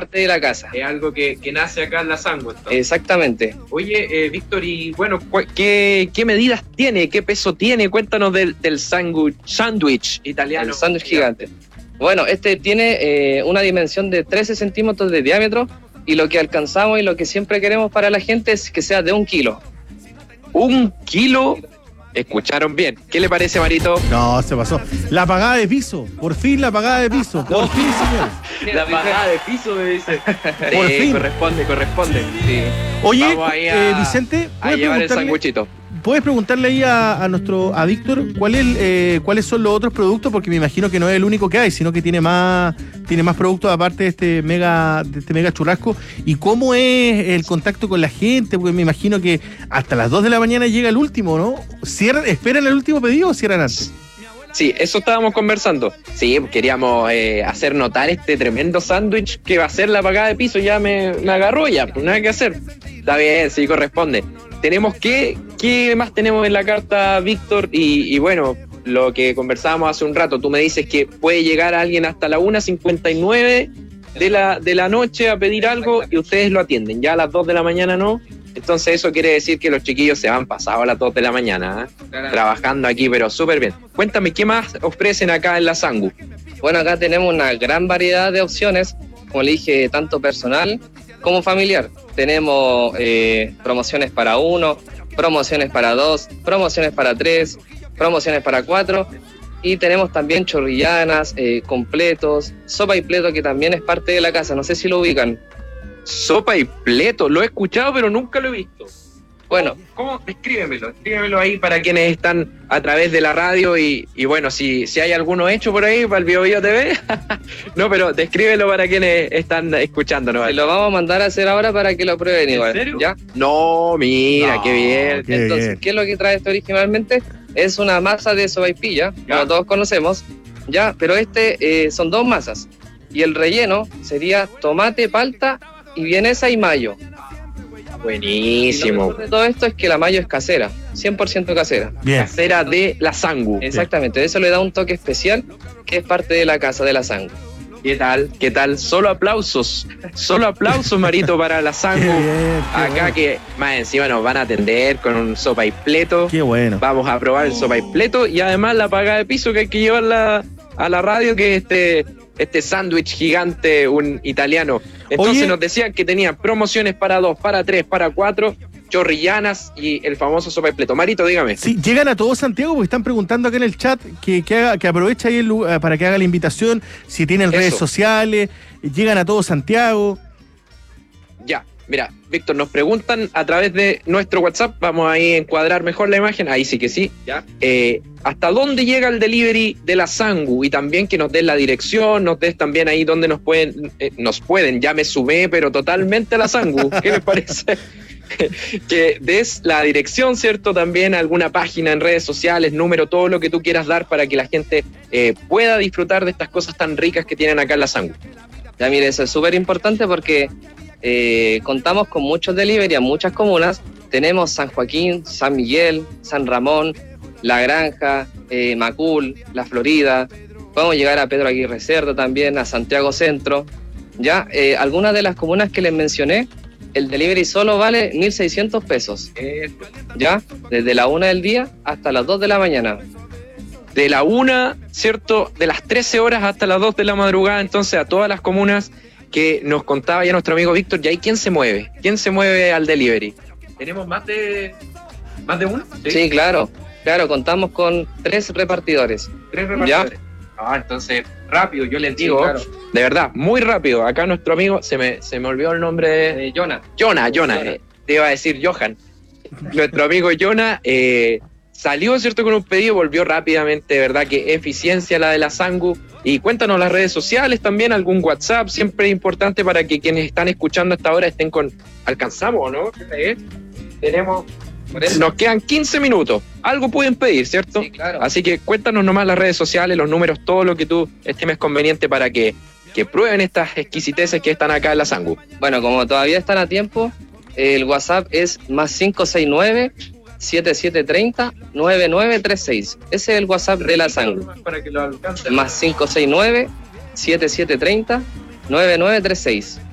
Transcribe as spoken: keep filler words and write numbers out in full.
parte de la casa. Es algo que, que nace acá en la Sangu, entonces. Exactamente. Oye, eh, Víctor, y bueno, ¿qué, ¿qué medidas tiene? ¿Qué peso tiene? Cuéntanos del, del sándwich italiano. El sándwich gigante. Bueno, este tiene eh, una dimensión de trece centímetros de diámetro y lo que alcanzamos y lo que siempre queremos para la gente es que sea de un kilo. ¿Un kilo? Escucharon bien. ¿Qué le parece, Marito? No, se pasó. La pagada de piso. Por fin la pagada de piso. Por fin, señor. La pagada de piso, me dice. Por sí, fin. corresponde, corresponde. Sí. Oye, Vamos ahí a, eh, Vicente, a ¿puedes llevar el preguntarle- sanguchito. ¿Puedes preguntarle ahí a, a nuestro a Víctor cuál es, eh, cuáles son los otros productos? Porque me imagino que no es el único que hay, sino que tiene más tiene más productos aparte de este mega de este mega churrasco. ¿Y cómo es el contacto con la gente? Porque me imagino que hasta las dos de la mañana llega el último, ¿no? ¿Cierran, ¿Esperan el último pedido o cierran antes? Sí, eso estábamos conversando. Sí, queríamos eh, hacer notar este tremendo sándwich que va a ser la pagada de piso. Ya me, me agarró ya, pues nada que hacer. Está bien, sí, corresponde. Tenemos que, ¿qué más tenemos en la carta, Víctor? Y, y bueno, lo que conversábamos hace un rato, tú me dices que puede llegar alguien hasta la una cincuenta y nueve de la, de la noche a pedir algo y ustedes lo atienden. Ya a las dos de la mañana no. Entonces eso quiere decir que los chiquillos se van pasados a las dos de la mañana, ¿eh? Trabajando aquí, pero súper bien. Cuéntame, ¿qué más ofrecen acá en la Sangu? Bueno, acá tenemos una gran variedad de opciones, como le dije, tanto personal como familiar. Tenemos eh, promociones para uno, promociones para dos, promociones para tres, promociones para cuatro, y tenemos también chorrillanas, eh, completos, sopa y pleto, que también es parte de la casa. No sé si lo ubican. Sopa y pleto, lo he escuchado pero nunca lo he visto. Bueno, ¿Cómo? Escríbemelo, escríbemelo ahí para quienes están a través de la radio y, y bueno, si, si hay alguno hecho por ahí para el Bio Bio T V, no, pero descríbelo para quienes están escuchándonos. se lo vamos a mandar a hacer ahora para que lo prueben igual. ¿En serio? ¿Ya? No, mira, No, qué bien. qué Entonces, bien. ¿qué es lo que trae esto originalmente? Es una masa de sopaipilla, Ya. como todos conocemos, ya, pero este eh, son dos masas. Y el relleno sería tomate, palta y vienesa y mayo. Y lo Buenísimo. mejor de todo esto es que la mayo es casera, cien por ciento casera. Bien. Casera de la Sangu. Exactamente, eso le da un toque especial que es parte de la casa de la Sangu. ¿Qué tal? ¿Qué tal? Solo aplausos. Solo aplausos, Marito, para la Qué Sangu. bien, qué Acá bueno. que más encima nos van a atender con un sopa y pleto. Qué bueno. Vamos a probar el sopa y pleto y además la paga de piso que hay que llevarla a la radio, que es este, este sándwich gigante, un italiano. Entonces Oye. nos decían que tenían promociones para dos, para tres, para cuatro, chorrillanas y el famoso sopa y pleto. Marito, dígame. Sí, llegan a todo Santiago porque están preguntando acá en el chat que, que, haga, que aproveche ahí el lugar para que haga la invitación, si tienen Eso. redes sociales, llegan a todo Santiago. Ya, mira, Víctor, nos preguntan a través de nuestro WhatsApp, vamos ahí a encuadrar mejor la imagen, ahí sí que sí, ya. Eh, ¿Hasta dónde llega el delivery de la Sangu? Y también que nos des la dirección, nos des también ahí donde nos pueden, eh, nos pueden, ya me sumé, pero totalmente a la Sangu, ¿qué les parece? Que des la dirección, ¿cierto? También alguna página en redes sociales, número, todo lo que tú quieras dar para que la gente eh, pueda disfrutar de estas cosas tan ricas que tienen acá en la Sangu. Ya mire, eso es súper importante porque eh, contamos con muchos delivery a muchas comunas. Tenemos San Joaquín, San Miguel, San Ramón, La Granja, eh, Macul, La Florida. Podemos llegar a Pedro Aguirre Cerdo también, a Santiago Centro. Ya, eh, algunas de las comunas que les mencioné, el delivery solo vale mil seiscientos pesos. Ya, desde la una del día hasta las dos de la mañana. De la una, ¿cierto? De las trece horas hasta las dos de la madrugada, entonces a todas las comunas que nos contaba ya nuestro amigo Víctor, ¿y ahí quién se mueve? ¿Quién se mueve al delivery? ¿Tenemos más de más de uno? Sí, claro, claro, contamos con tres repartidores. Tres repartidores. Ah, entonces, rápido, yo les Sí, digo, claro. de verdad, muy rápido. Acá nuestro amigo, se me, se me olvidó el nombre de... Eh, Jonah. Jonah, Jonah, Jonah. eh, te iba a decir Johan. Nuestro amigo Jonah eh, salió, ¿cierto?, con un pedido, volvió rápidamente, de verdad que eficiencia la de la Sangu. Y cuéntanos las redes sociales también, algún WhatsApp, siempre es importante para que quienes están escuchando hasta ahora estén con... ¿Alcanzamos o no? ¿Eh? Tenemos... Nos quedan quince minutos, algo pueden pedir, ¿cierto? Sí, claro. Así que cuéntanos nomás las redes sociales, los números, todo lo que tú estimes conveniente para que, que prueben estas exquisiteces que están acá en la Sangu. Bueno, como todavía están a tiempo, el WhatsApp es más cinco seis nueve, siete siete tres cero, nueve nueve tres seis. Ese es el WhatsApp de la Sangu. Para que lo alcancen. Más cinco seis nueve, siete siete tres cero, nueve nueve tres seis.